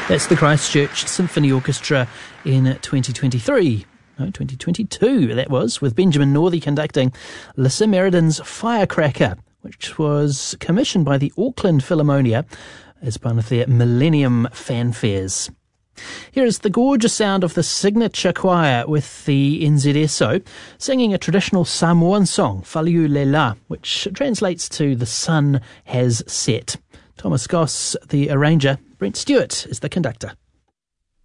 That's the Christchurch Symphony Orchestra in 2023. No, 2022 that was, with Benjamin Northey conducting Lissa Merridin's Firecracker, which was commissioned by the Auckland Philharmonia as one of their Millennium fanfares. Here is the gorgeous sound of the Signature Choir with the NZSO singing a traditional Samoan song, Faliu Lela, which translates to The Sun Has Set. Thomas Goss, the arranger. Brent Stewart is the conductor.